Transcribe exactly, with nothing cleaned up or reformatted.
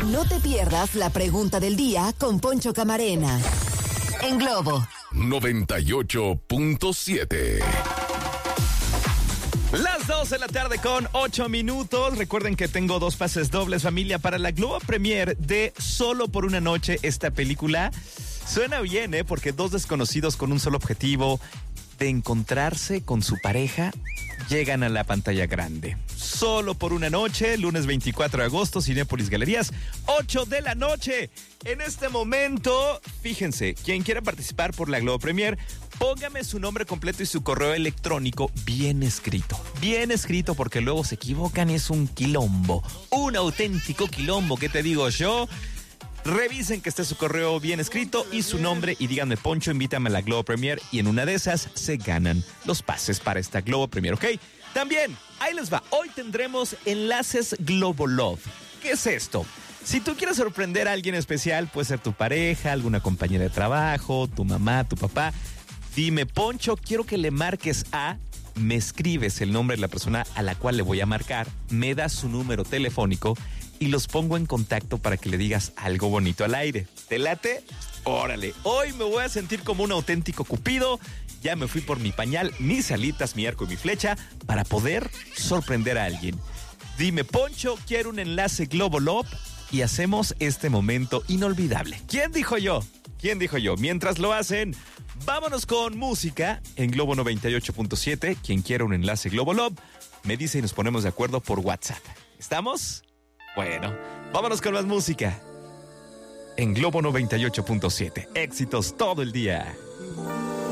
No te pierdas la pregunta del día con Poncho Camarena. En Globo noventa y ocho punto siete. Las dos de la tarde con ocho minutos. Recuerden que tengo dos pases dobles, familia, para la Globo Premier de Solo por una noche. Esta película suena bien, ¿eh? Porque dos desconocidos con un solo objetivo de encontrarse con su pareja llegan a la pantalla grande. Solo por una noche, lunes veinticuatro de agosto, Cinépolis Galerías, ocho de la noche. En este momento, fíjense, quien quiera participar por la Globo Premier, póngame su nombre completo y su correo electrónico bien escrito. Bien escrito, porque luego se equivocan y es un quilombo. Un auténtico quilombo, ¿qué te digo yo? Revisen que esté su correo bien escrito y su nombre y díganme, Poncho, invítame a la Globo Premier, y en una de esas se ganan los pases para esta Globo Premier, ¿ok? También, ahí les va, hoy tendremos enlaces Globo Love. ¿Qué es esto? Si tú quieres sorprender a alguien especial, puede ser tu pareja, alguna compañera de trabajo, tu mamá, tu papá, dime, Poncho, quiero que le marques a... Me escribes el nombre de la persona a la cual le voy a marcar, me das su número telefónico y los pongo en contacto para que le digas algo bonito al aire. ¿Te late? Órale, hoy me voy a sentir como un auténtico cupido. Ya me fui por mi pañal, mis alitas, mi arco y mi flecha para poder sorprender a alguien. Dime, Poncho, quiero un enlace Globo Love y hacemos este momento inolvidable. ¿Quién dijo yo? ¿Quién dijo yo? Mientras lo hacen, vámonos con música en Globo noventa y ocho punto siete. Quien quiera un enlace Globo Love, me dice y nos ponemos de acuerdo por WhatsApp. ¿Estamos? Bueno, vámonos con más música en Globo noventa y ocho punto siete. Éxitos todo el día.